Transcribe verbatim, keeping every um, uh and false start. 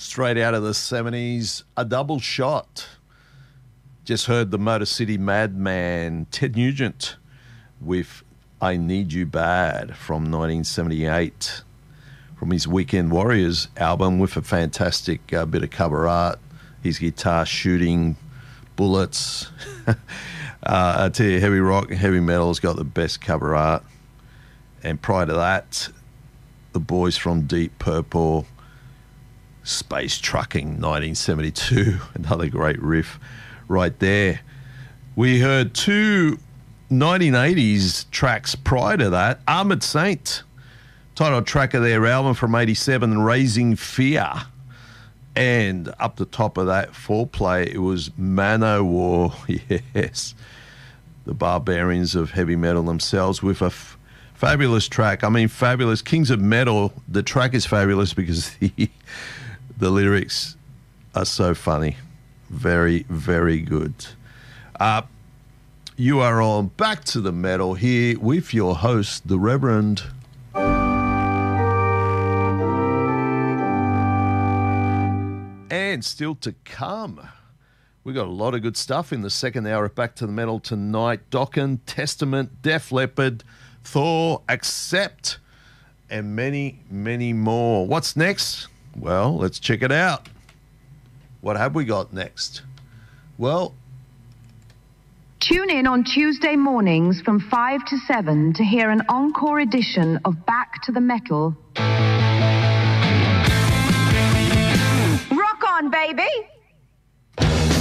Straight out of the seventies, a double shot. Just heard the Motor City Madman, Ted Nugent, with I Need You Bad from nineteen seventy-eight, from his Weekend Warriors album, with a fantastic uh, bit of cover art. His guitar shooting bullets. uh, I tell you, heavy rock and heavy metal has got the best cover art. And prior to that, the boys from Deep Purple, Space Trucking, nineteen seventy-two, another great riff right there. We heard two nineteen eighties tracks prior to that. Armored Saint, title track of their album from eighty-seven, Raising Fear. And up the top of that foreplay, it was Manowar, yes, the barbarians of heavy metal themselves, with a f- fabulous track. I mean, fabulous. Kings of Metal, the track is fabulous because the, the lyrics are so funny. Very, very good. Uh, you are on Back to the Metal here with your host, the Reverend. And still to come, we got a lot of good stuff in the second hour of Back to the Metal tonight. Dokken, Testament, Def Leppard, Thor, Accept, and many, many more. What's next? Well, let's check it out. What have we got next? Well, tune in on Tuesday mornings from five to seven to hear an encore edition of Back to the Metal. Rock on, baby!